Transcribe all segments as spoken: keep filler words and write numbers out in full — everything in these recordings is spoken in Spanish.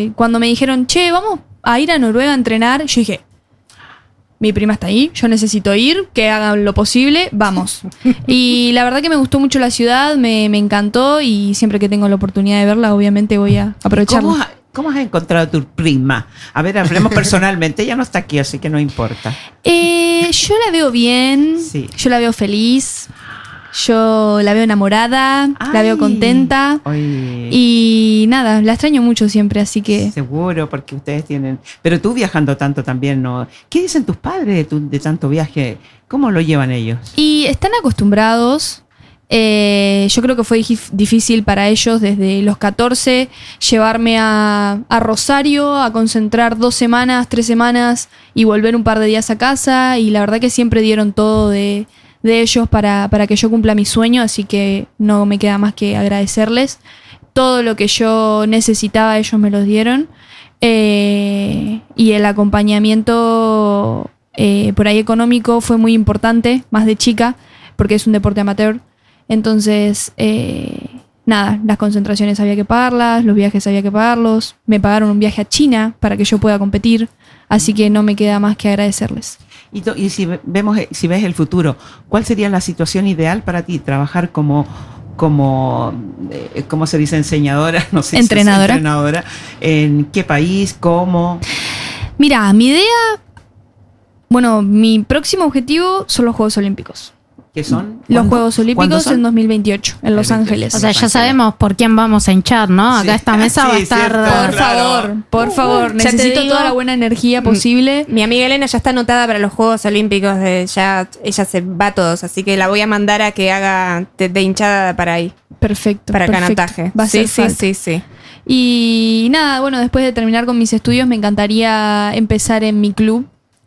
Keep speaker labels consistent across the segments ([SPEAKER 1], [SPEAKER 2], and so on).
[SPEAKER 1] eh, cuando me dijeron, che, vamos a ir a Noruega a entrenar, yo dije, mi prima está ahí, yo necesito ir, que hagan lo posible, vamos. Y la verdad que me gustó mucho la ciudad, me, me encantó y siempre que tengo la oportunidad de verla, obviamente voy a aprovecharla.
[SPEAKER 2] ¿Cómo, ¿Cómo has encontrado a tu prima? A ver, hablemos personalmente, ella no está aquí, así que no importa.
[SPEAKER 1] Eh, yo la veo bien,
[SPEAKER 2] Sí.
[SPEAKER 1] yo la veo feliz, yo la veo enamorada,
[SPEAKER 2] Ay.
[SPEAKER 1] la veo contenta.
[SPEAKER 2] Oye.
[SPEAKER 1] Y nada, la extraño mucho siempre, así que...
[SPEAKER 2] Seguro, porque ustedes tienen... Pero tú viajando tanto también, ¿no? ¿Qué dicen tus padres de, tu, de tanto viaje? ¿Cómo lo llevan ellos?
[SPEAKER 1] Y están acostumbrados. Eh, yo creo que fue dif- difícil para ellos desde los catorce llevarme a, a Rosario a concentrar dos semanas, tres semanas y volver un par de días a casa. Y la verdad que siempre dieron todo de, de ellos para, para que yo cumpla mi sueño, así que no me queda más que agradecerles. Todo lo que yo necesitaba ellos me lo dieron. Eh, y el acompañamiento eh, por ahí económico fue muy importante, más de chica, porque es un deporte amateur. Entonces, eh, nada, las concentraciones había que pagarlas, los viajes había que pagarlos. Me pagaron un viaje a China para que yo pueda competir, así que no me queda más que agradecerles.
[SPEAKER 2] Y, to, y si vemos, si ves el futuro, ¿cuál sería la situación ideal para ti? Trabajar como, como, eh, ¿cómo se dice? Enseñadora, no sé.
[SPEAKER 1] Entrenadora.
[SPEAKER 2] Si es entrenadora. ¿En qué país? ¿Cómo?
[SPEAKER 1] Mira, mi idea, bueno, mi próximo objetivo son los Juegos Olímpicos.
[SPEAKER 2] ¿Qué son?
[SPEAKER 1] Los Juegos Olímpicos
[SPEAKER 2] son?
[SPEAKER 1] en dos mil veintiocho, en Los Ángeles.
[SPEAKER 3] O sea, ya sabemos por quién vamos a hinchar, ¿no? Acá
[SPEAKER 2] Sí.
[SPEAKER 3] esta mesa
[SPEAKER 2] Sí,
[SPEAKER 3] va a estar...
[SPEAKER 2] cierto.
[SPEAKER 1] Por
[SPEAKER 2] Claro.
[SPEAKER 1] favor, por favor,
[SPEAKER 4] Ya te
[SPEAKER 1] necesito
[SPEAKER 4] digo,
[SPEAKER 1] toda la buena energía posible.
[SPEAKER 4] Mi amiga Elena ya está anotada para los Juegos Olímpicos, de, ya ella se va a todos, así que la voy a mandar a que haga de, de hinchada para ahí,
[SPEAKER 1] Perfecto.
[SPEAKER 4] para
[SPEAKER 1] perfecto.
[SPEAKER 4] canotaje.
[SPEAKER 1] Va a
[SPEAKER 4] sí,
[SPEAKER 1] ser
[SPEAKER 4] sí,
[SPEAKER 1] falta.
[SPEAKER 4] sí, sí.
[SPEAKER 1] Y nada, bueno, después de terminar con mis estudios me encantaría empezar en mi club.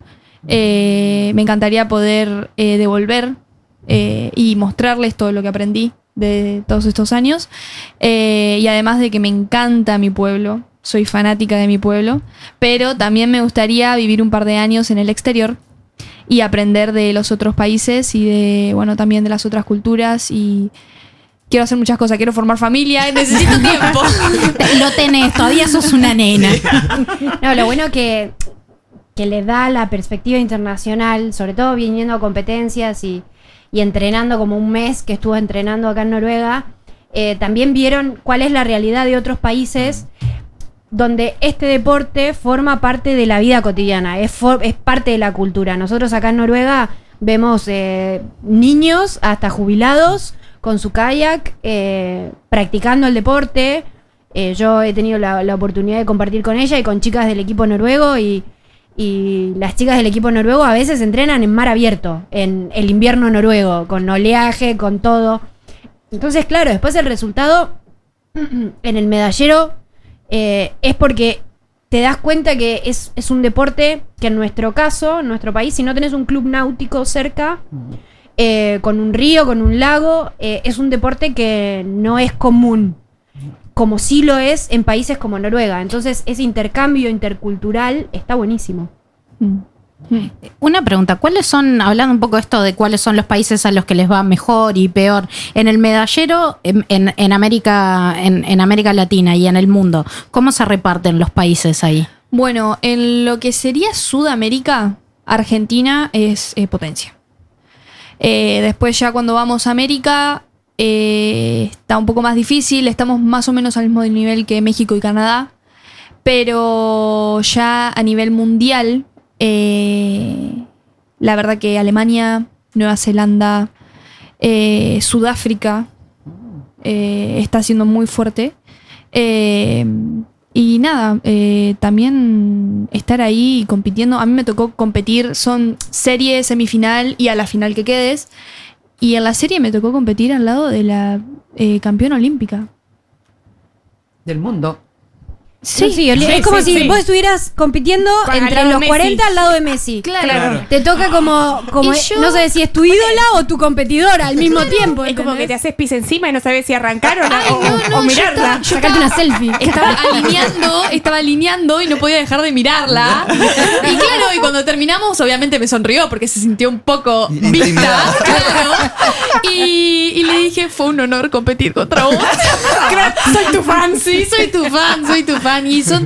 [SPEAKER 1] Eh, me encantaría poder eh, devolver eh, y mostrarles todo lo que aprendí de todos estos años. Eh, y además de que me encanta mi pueblo, soy fanática de mi pueblo, pero también me gustaría vivir un par de años en el exterior y aprender de los otros países y de, bueno, también de las otras culturas y... Quiero hacer muchas cosas, quiero formar familia, necesito tiempo.
[SPEAKER 3] Lo tenés, todavía sos una nena.
[SPEAKER 5] No, lo bueno que, que le da la perspectiva internacional, sobre todo viniendo a competencias y, y entrenando como un mes que estuvo entrenando acá en Noruega, eh, también vieron cuál es la realidad de otros países donde este deporte forma parte de la vida cotidiana, es, for, es parte de la cultura. Nosotros acá en Noruega vemos eh, niños hasta jubilados con su kayak, eh, practicando el deporte. Eh, yo he tenido la, la oportunidad de compartir con ella y con chicas del equipo noruego y, y las chicas del equipo noruego a veces entrenan en mar abierto, en el invierno noruego, con oleaje, con todo. Entonces, claro, después el resultado en el medallero eh, es porque te das cuenta que es, es un deporte que en nuestro caso, en nuestro país, si no tenés un club náutico cerca... Eh, con un río, con un lago, eh, es un deporte que no es común, como sí lo es en países como Noruega. Entonces ese intercambio intercultural está buenísimo.
[SPEAKER 3] Una pregunta, ¿cuáles son, hablando un poco de esto de cuáles son los países a los que les va mejor y peor, en el medallero, en, en, en América, en, en América Latina y en el mundo, ¿cómo se reparten los países ahí?
[SPEAKER 1] Bueno, en lo que sería Sudamérica, Argentina es eh, potencia. Eh, después ya cuando vamos a América eh, está un poco más difícil, estamos más o menos al mismo nivel que México y Canadá, pero ya a nivel mundial, eh, la verdad que Alemania, Nueva Zelanda, eh, Sudáfrica eh, está siendo muy fuerte. Eh, Y nada, eh, también estar ahí compitiendo. A mí me tocó competir, son serie, semifinal y a la final que quedes. Y en la serie me tocó competir al lado de la eh, campeona olímpica.
[SPEAKER 2] Del mundo.
[SPEAKER 5] Sí, sí,
[SPEAKER 4] sí,
[SPEAKER 5] es como
[SPEAKER 4] sí,
[SPEAKER 5] si
[SPEAKER 4] sí.
[SPEAKER 5] vos estuvieras compitiendo
[SPEAKER 4] Con- al
[SPEAKER 5] entre
[SPEAKER 4] lado de
[SPEAKER 5] los
[SPEAKER 4] Messi.
[SPEAKER 5] cuarenta al lado de Messi.
[SPEAKER 1] Claro.
[SPEAKER 2] Claro.
[SPEAKER 5] Te toca como, como
[SPEAKER 1] Y yo-
[SPEAKER 5] no sé si es tu ídola o tu competidora al mismo tiempo.
[SPEAKER 4] Es como que
[SPEAKER 5] ¿entendés?
[SPEAKER 4] te haces pis encima y no sabes si arrancar o,
[SPEAKER 1] Ay,
[SPEAKER 4] o-
[SPEAKER 1] no,
[SPEAKER 4] o-
[SPEAKER 1] no,
[SPEAKER 4] o
[SPEAKER 1] yo
[SPEAKER 4] mirarla.
[SPEAKER 1] estaba- yo
[SPEAKER 5] Sacarte una selfie.
[SPEAKER 1] Estaba alineando, estaba alineando y no podía dejar de mirarla. Y claro, y cuando terminamos, obviamente me sonrió porque se sintió un poco vista.
[SPEAKER 6] Intimidada.
[SPEAKER 1] Claro. Y, y le dije, fue un honor competir contra vos.
[SPEAKER 4] Soy tu fan.
[SPEAKER 1] Sí, soy tu fan, soy tu fan. Y son